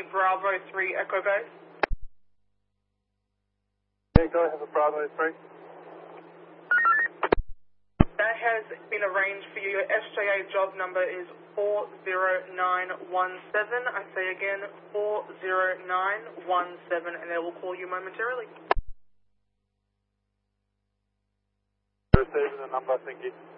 Bravo 3 Echo Base. Yeah, go ahead with Bravo 3. That has been arranged for you. Your SJA job number is 40917. I say again, 40917, and they will call you momentarily. Receiving the number, thank you.